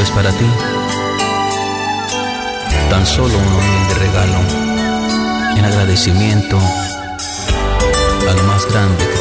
es para ti tan solo un humilde regalo en agradecimiento al más grande